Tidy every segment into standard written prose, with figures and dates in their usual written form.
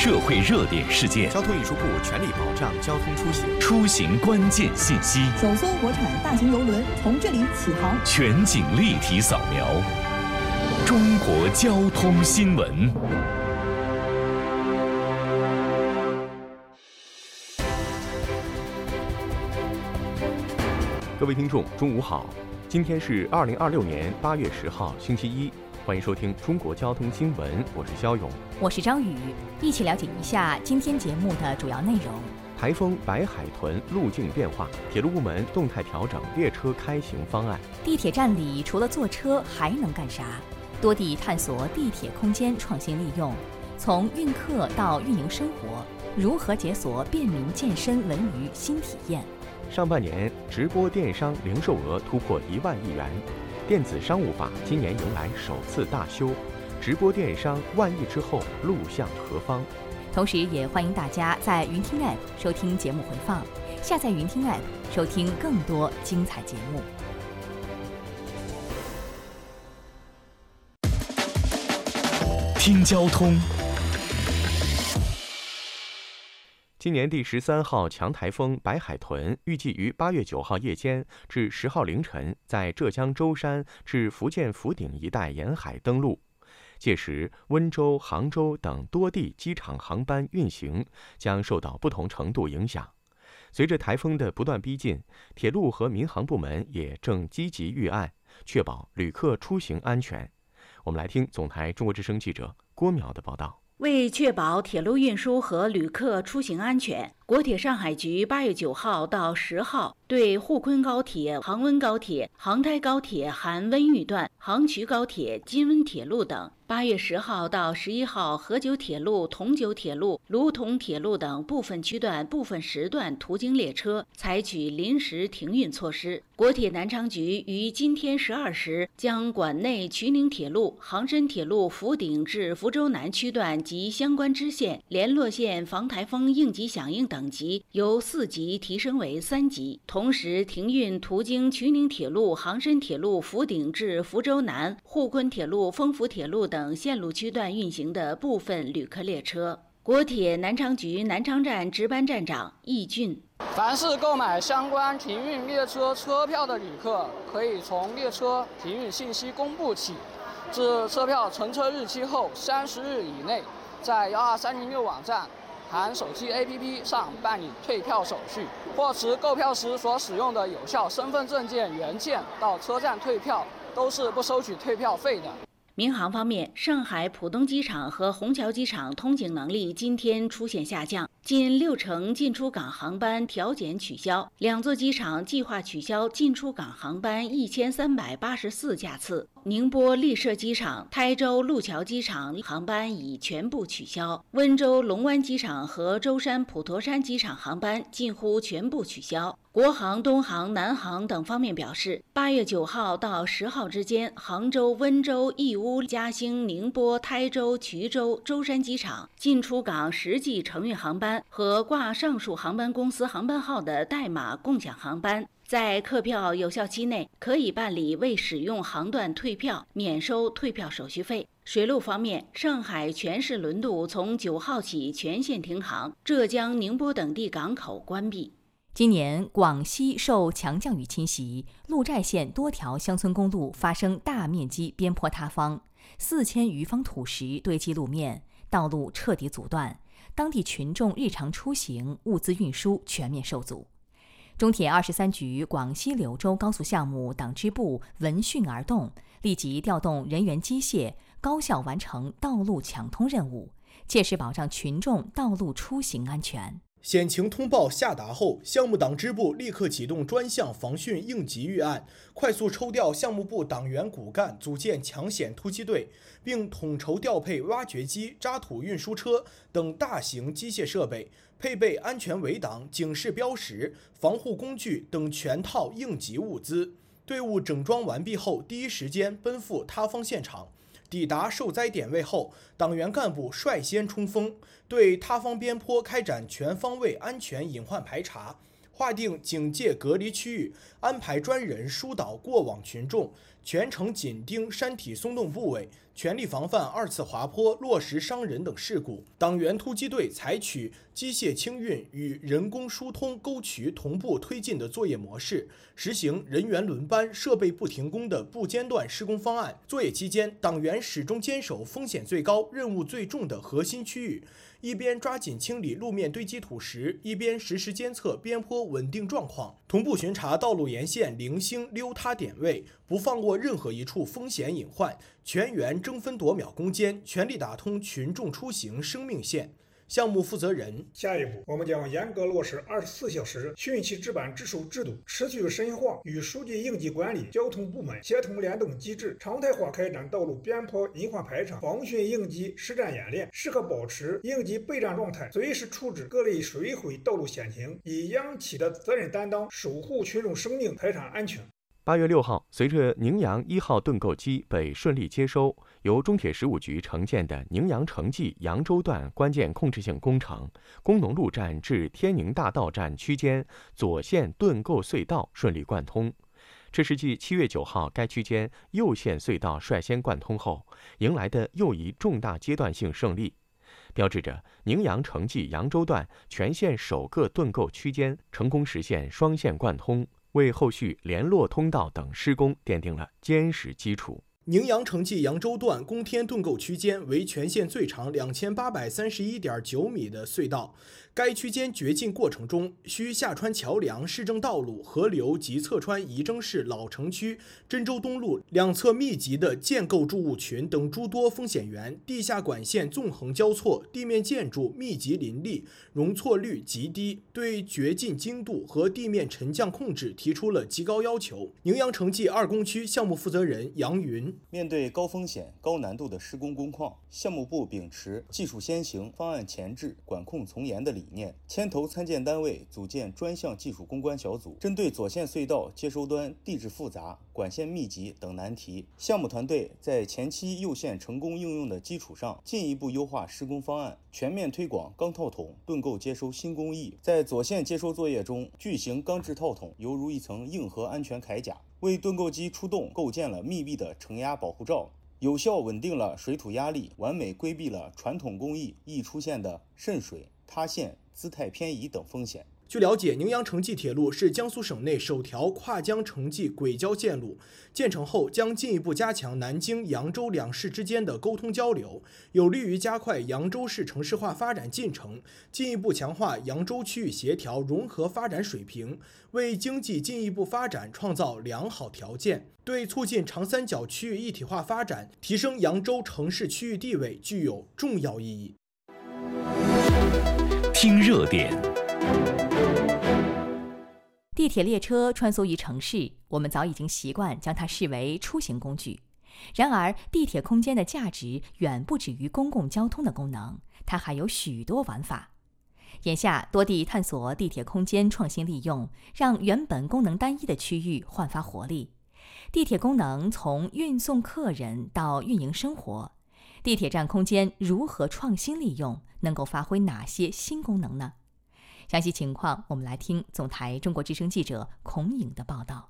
社会热点事件， 交通运输部全力保障交通出行， 出行关键信息， 首艘国产大型邮轮从这里起航， 全景立体扫描，中国交通新闻。 各位听众，中午好，今天是2026年8月10号，星期一，欢迎收听中国交通新闻，我是肖勇， 我是张宇，一起了解一下今天节目的主要内容。 台风白海豚路径变化，铁路部门动态调整列车开行方案。 地铁站里除了坐车还能干啥？多地探索地铁空间创新利用，从运客到运营生活，如何解锁便民健身文娱新体验？ 上半年直播电商零售额突破1万亿元，电子商务法今年迎来首次大修，直播电商万亿之后路向何方？ 同时也欢迎大家在云听 App 收听节目回放，下载云听 App 收听更多精彩节目。 听交通。 今年第13号强台风白海豚预计于8月9号夜间至10号凌晨在浙江舟山至福建福鼎一带沿海登陆，届时温州、杭州等多地机场航班运行将受到不同程度影响。随着台风的不断逼近，铁路和民航部门也正积极预案，确保旅客出行安全。我们来听总台中国之声记者郭淼的报道。 为确保铁路运输和旅客出行安全，国铁上海局8月9号到10号对沪昆高铁、杭温高铁、杭台高铁含温榆段、杭衢高铁、金温铁路等，8月10号到11号河九铁路、同九铁路、卢同铁路等部分区段、部分时段途经列车采取临时停运措施。国铁南昌局于今天12时将管内衢宁铁路、杭深铁路福鼎至福州南区段及相关支线、联络线防台风应急响应等级由4级提升为3级，同时停运途经衢宁铁路、杭深铁路福鼎至福州南、沪昆铁路、丰福铁路等线路区段运行的部分旅客列车。国铁南昌局南昌站值班站长易俊： 凡是购买相关停运列车车票的旅客，可以从列车停运信息公布起，自车票乘车日期后30日以内，在12306网站含手机 APP 上办理退票手续，或持购票时所使用的有效身份证件原件到车站退票，都是不收取退票费的。 民航方面，上海浦东机场和虹桥机场通行能力今天出现下降，近60%进出港航班调减取消，两座机场计划取消进出港航班1384架次。宁波丽舍机场、台州路桥机场航班已全部取消，温州龙湾机场和舟山普陀山机场航班近乎全部取消。国航、东航、南航等方面表示，8月9号到10号之间，杭州、温州、义乌、嘉兴、宁波、台州、衢州、舟山机场进出港实际承运航班和挂上述航班公司航班号的代码共享航班，在客票有效期内可以办理未使用航段退票，免收退票手续费。水路方面，上海全市轮渡从9号起全线停航，浙江、宁波等地港口关闭。 今年广西受强降雨侵袭，鹿寨县多条乡村公路发生大面积边坡塌方，4000余方土石堆积路面，道路彻底阻断，当地群众日常出行、物资运输全面受阻。中铁23局广西柳州高速项目党支部闻讯而动，立即调动人员机械，高效完成道路抢通任务，切实保障群众道路出行安全。 险情通报下达后，项目党支部立刻启动专项防汛应急预案，快速抽调项目部党员骨干，组建抢险突击队，并统筹调配挖掘机、渣土运输车等大型机械设备，配备安全围挡、警示标识、防护工具等全套应急物资。队伍整装完毕后，第一时间奔赴塌方现场。抵达受灾点位后，党员干部率先冲锋，对塌方边坡开展全方位安全隐患排查，划定警戒隔离区域，安排专人疏导过往群众，全程紧盯山体松动部位， 全力防范二次滑坡、落石伤人等事故。党员突击队采取机械清运与人工疏通沟渠同步推进的作业模式，实行人员轮班、设备不停工的不间断施工方案。作业期间，党员始终坚守风险最高、任务最重的核心区域，一边抓紧清理路面堆积土石，一边实时监测边坡稳定状况，同步巡查道路沿线零星溜塌点位，不放过任何一处风险隐患，全员争分夺秒攻坚，全力打通群众出行生命线。项目负责人： 下一步，我们将严格落实24小时汛期值班值守制度，持续深化与书记应急管理、交通部门协同联动机制，常态化开展道路边坡隐患排查、防汛应急实战演练，时刻保持应急备战状态，随时处置各类水毁道路险情，以央企的责任担当守护群众生命财产安全。 8月6号，随着宁阳1号盾构机被顺利接收，由中铁15局承建的宁阳城际扬州段关键控制性工程工农路站至天宁大道站区间左线盾构隧道顺利贯通。这是继7月9号该区间右线隧道率先贯通后，迎来的又一重大阶段性胜利，标志着宁阳城际扬州段全线首个盾构区间成功实现双线贯通，为后续联络通道等施工奠定了坚实基础。 宁阳城际扬州段供天盾构区间为全线最长2831.9米的隧道，该区间掘进过程中需下穿桥梁、市政道路、河流及侧穿仪征市老城区、真州东路两侧密集的建构筑物群等诸多风险源，地下管线纵横交错，地面建筑密集林立，容错率极低，对掘进精度和地面沉降控制提出了极高要求。宁阳城际2工区项目负责人杨云： 面对高风险、高难度的施工工况，项目部秉持技术先行、方案前置、管控从严的理念，牵头参建单位组建专项技术攻关小组，针对左线隧道接收端地质复杂、管线密集等难题，项目团队在前期右线成功应用的基础上，进一步优化施工方案，全面推广钢套筒盾构接收新工艺。在左线接收作业中，巨型钢制套筒犹如一层硬核安全铠甲，为盾构机出动构建了密闭的承压保护罩，有效稳定了水土压力，完美规避了传统工艺易出现的渗水、塌陷、姿态偏移等风险。 据了解，宁阳城际铁路是江苏省内首条跨江城际轨交线路，建成后将进一步加强南京、扬州两市之间的沟通交流，有利于加快扬州市城市化发展进程，进一步强化扬州区域协调融合发展水平，为经济进一步发展创造良好条件，对促进长三角区域一体化发展、提升扬州城市区域地位具有重要意义。 听热点。 地铁列车穿梭于城市，我们早已经习惯将它视为出行工具。然而，地铁空间的价值远不止于公共交通的功能，它还有许多玩法。眼下，多地探索地铁空间创新利用，让原本功能单一的区域焕发活力。地铁功能从运送客人到运营生活，地铁站空间如何创新利用，能够发挥哪些新功能呢？详细情况，我们来听总台中国之声记者孔颖的报道。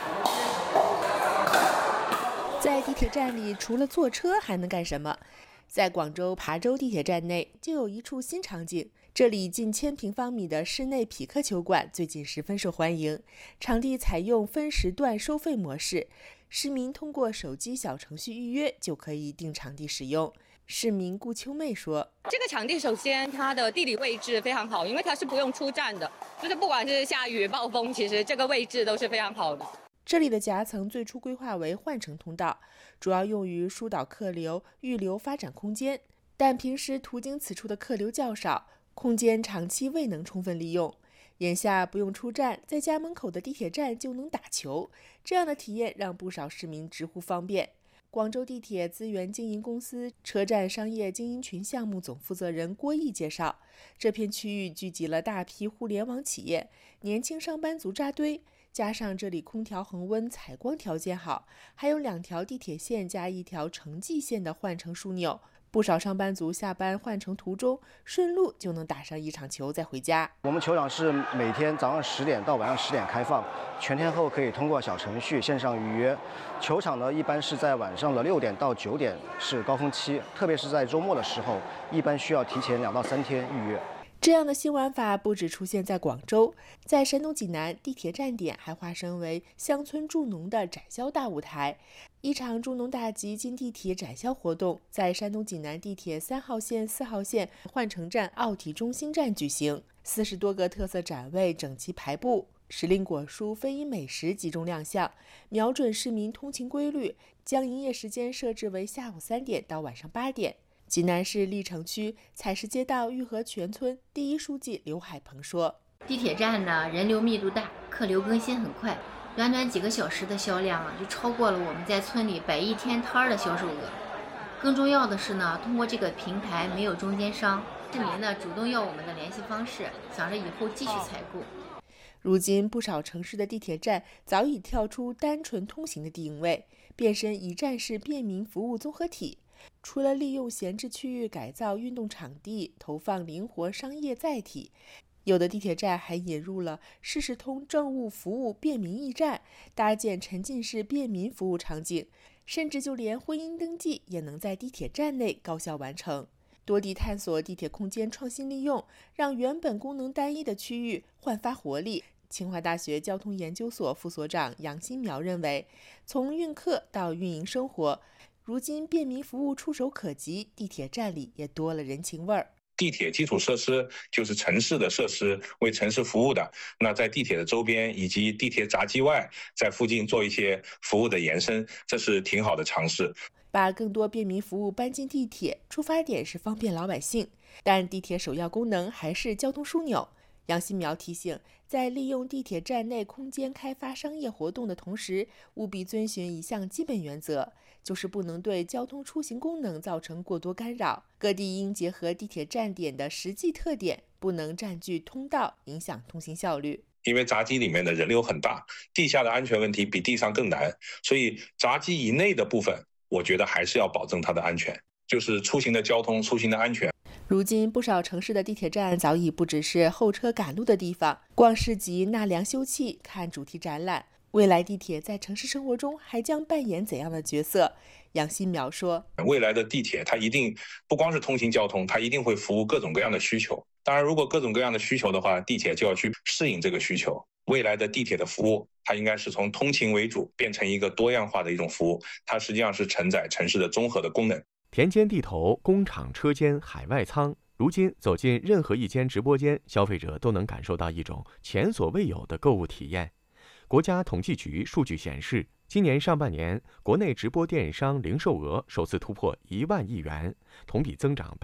在地铁站里，除了坐车还能干什么？在广州琶洲地铁站内就有一处新场景，这里近1000平方米的室内匹克球馆最近十分受欢迎。场地采用分时段收费模式，市民通过手机小程序预约就可以订场地使用。市民顾秋妹说：“ 这个场地首先它的地理位置非常好，因为它是不用出站的，就是不管是下雨、暴风，其实这个位置都是非常好的。 这里的夹层最初规划为换乘通道，主要用于疏导客流、预留发展空间，但平时途经此处的客流较少，空间长期未能充分利用。眼下不用出站，在家门口的地铁站就能打球，这样的体验让不少市民直呼方便。”广州地铁资源经营公司车站商业经营群项目总负责人郭毅介绍，这片区域聚集了大批互联网企业，年轻上班族扎堆，加上这里空调恒温、采光条件好，还有2条地铁线加1条城际线的换乘枢纽， 不少上班族下班换乘途中，顺路就能打上一场球再回家。 我们球场是每天早上10点到晚上10点开放，全天候可以通过小程序线上预约。球场呢，一般是在晚上的6点到9点是高峰期，特别是在周末的时候，一般需要提前2到3天预约。 这样的新玩法不只出现在广州，在山东济南地铁站点还化身为乡村助农的展销大舞台。一场助农大集进地铁展销活动在山东济南地铁3号线、4号线换乘站奥体中心站举行，40多个特色展位整齐排布，时令果蔬、非遗美食集中亮相，瞄准市民通勤规律，将营业时间设置为下午3点到晚上8点。济南市历城区采石街道玉河全村第一书记刘海鹏说：“ 地铁站呢，人流密度大，客流更新很快，短短几个小时的销量就超过了我们在村里摆一天摊的销售额。更重要的是呢，通过这个平台没有中间商，市民呢主动要我们的联系方式，想着以后继续采购。” 如今，不少城市的地铁站早已跳出单纯通行的定位，变身一站式便民服务综合体。除了利用闲置区域改造运动场地，投放灵活商业载体，有的地铁站还引入了市事通政务服务便民驿站，搭建沉浸式便民服务场景，甚至就连婚姻登记也能在地铁站内高效完成。多地探索地铁空间创新利用，让原本功能单一的区域焕发活力。清华大学交通研究所副所长杨新苗认为，从运客到运营生活，如今便民服务触手可及，地铁站里也多了人情味儿。 地铁基础设施就是城市的设施，为城市服务的。那在地铁的周边以及地铁闸机外，在附近做一些服务的延伸，这是挺好的尝试。 把更多便民服务搬进地铁，出发点是方便老百姓，但地铁首要功能还是交通枢纽。杨新苗提醒，在利用地铁站内空间开发商业活动的同时，务必遵循一项基本原则，就是不能对交通出行功能造成过多干扰。各地应结合地铁站点的实际特点，不能占据通道，影响通行效率。 因为闸机里面的人流很大，地下的安全问题比地上更难，所以闸机以内的部分，我觉得还是要保证它的安全，就是出行的交通、出行的安全。 如今，不少城市的地铁站早已不只是候车赶路的地方，逛市集、纳凉休憩、看主题展览。未来地铁在城市生活中还将扮演怎样的角色？杨新苗说：“ 未来的地铁它一定不光是通行交通，它一定会服务各种各样的需求。当然，如果各种各样的需求的话，地铁就要去适应这个需求。未来的地铁的服务，它应该是从通勤为主，变成一个多样化的一种服务，它实际上是承载城市的综合的功能。” 田间地头、工厂车间、海外仓，如今走进任何一间直播间，消费者都能感受到一种前所未有的购物体验。国家统计局数据显示，今年上半年，国内直播电商零售额首次突破1万亿元，同比增长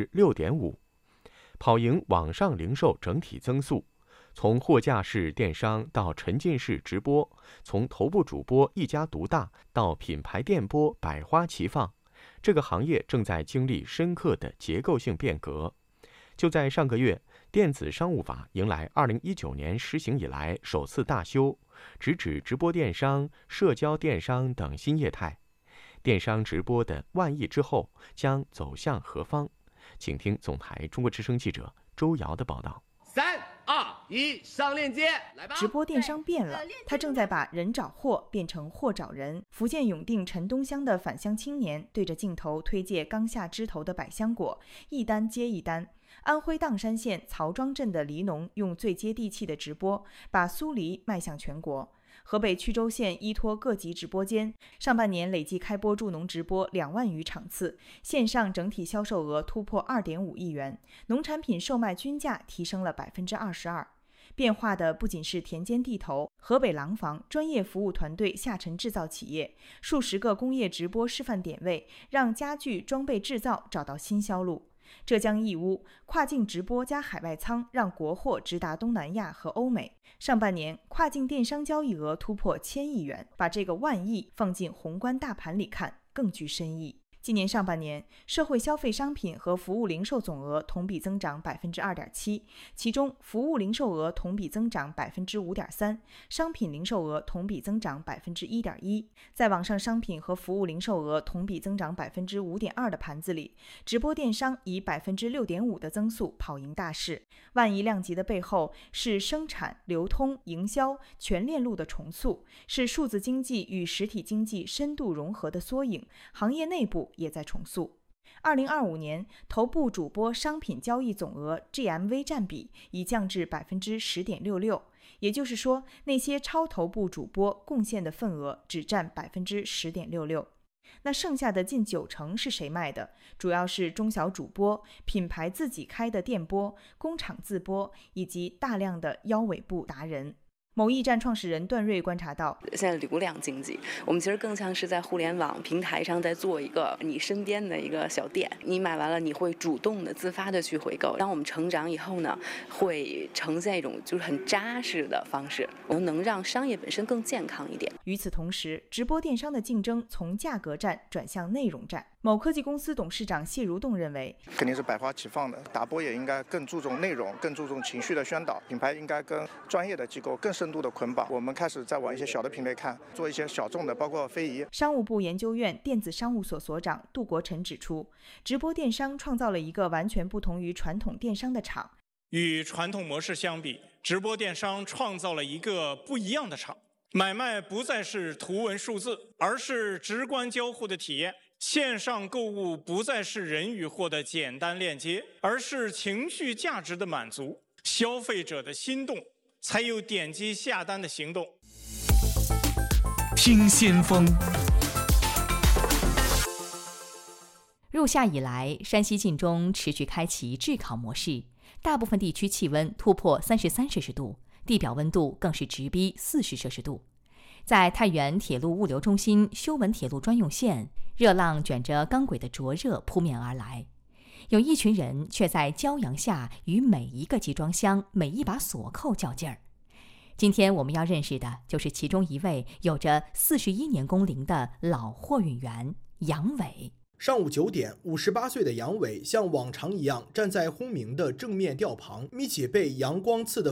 6.5%，跑赢网上零售整体增速。从货架式电商到沉浸式直播，从头部主播一家独大到品牌电播百花齐放。这个行业正在经历深刻的结构性变革。就在上个月，电子商务法迎来2019年实行以来首次大修，直指直播电商、社交电商等新业态。电商直播的万亿之后将走向何方？请听总台中国之声记者周瑶的报道。 3、2、1，上链接，来吧！ 直播电商变了，它正在把人找货变成货找人。福建永定陈东乡的返乡青年对着镜头推介刚下枝头的百香果，一单接一单。安徽砀山县曹庄镇的梨农用最接地气的直播，把酥梨迈向全国。河北曲周县依托各级直播间，上半年累计开播助农直播2万余场次，线上整体销售额突破2.5亿元，农产品售卖均价提升了22%。变化的不仅是田间地头、河北廊坊专业服务团队下沉制造企业，数十个工业直播示范点位，让家具装备制造找到新销路。浙江义乌跨境直播加海外仓，让国货直达东南亚和欧美。上半年跨境电商交易额突破1000亿元，把这个万亿放进宏观大盘里看，更具深意。 今年上半年，社会消费商品和服务零售总额同比增长 2.7%， 其中服务零售额同比增长 5.3%， 商品零售额同比增长 1.1%。 在网上商品和服务零售额同比增长 5.2% 的盘子里，直播电商以 6.5% 的增速跑赢大势。万亿量级的背后是生产、流通、营销全链路的重塑，是数字经济与实体经济深度融合的缩影，行业内部也在重塑。2025年，头部主播商品交易总额 GMV 占比已降至 10.66%， 也就是说，那些超头部主播贡献的份额只占 10.66%。那剩下的近90%是谁卖的？主要是中小主播、品牌自己开的店播、工厂自播以及大量的腰尾部达人。某驿站创始人段瑞观察到， 现在流量经济，我们其实更像是在互联网平台上在做一个你身边的一个小店，你买完了你会主动的自发的去回购。当我们成长以后呢，会呈现一种就是很扎实的方式，能让商业本身更健康一点。 与此同时，直播电商的竞争从价格战转向内容战。某科技公司董事长谢如栋认为， 肯定是百花齐放的，打播也应该更注重内容，更注重情绪的宣导，品牌应该跟专业的机构更深度的捆绑。我们开始在往一些小的品类看，做一些小众的，包括非遗。 商务部研究院电子商务所所长杜国臣指出，直播电商创造了一个完全不同于传统电商的场。 与传统模式相比，直播电商创造了一个不一样的场。买卖不再是图文数字，而是直观交互的体验。线上购物不再是人与货的简单链接，而是情绪价值的满足。消费者的心动，才有点击下单的行动。 听先锋。 入夏以来，山西晋中持续开启炙烤模式，大部分地区气温突破33摄氏度，地表温度更是直逼40摄氏度。在太原铁路物流中心修文铁路专用线，热浪卷着钢轨的灼热扑面而来，有一群人却在骄阳下与每一个集装箱、每一把锁扣较劲儿。今天我们要认识的就是其中一位有着41年工龄的老货运员杨伟。 上午9点，58岁的杨伟像往常一样站在轰鸣的正面吊旁，眯起被阳光刺得